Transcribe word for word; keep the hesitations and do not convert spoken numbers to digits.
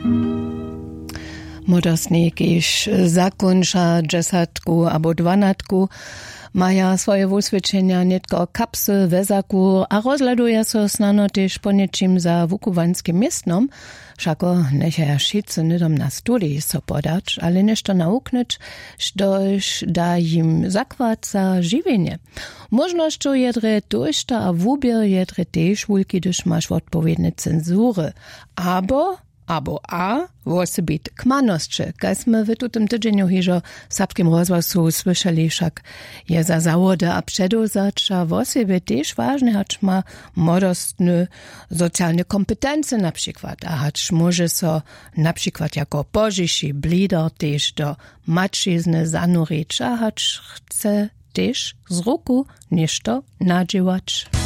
Młodostnik iż zakończa dziesiątku albo dwanatku, maja swoje wusvedčenia netko kapsy, wezaku, a rozladuje so snano też po niečim za wukuwanskim miestnom, všako nechaja šice nidom na studii so podać, ale nešto nauknąć, štož da im zakładca žiwienie. Możnością jedre dojśta a wubier jedre też wulki, gdyż masz odpowiednie cenzury, abo Abo a, wosy bit kmanostcze, kaj sme w tutym tydzieniu hižo w Sapskim rozhlasu słyszeli, však je za zawody a przedozacza wosy by też ważne, hacz ma modostne socjalne kompetencje na przykład, a hacz może so na przykład jako pożyši blider też do mačizny zanurić, a hacz chce też z ruku ništo nadziewać.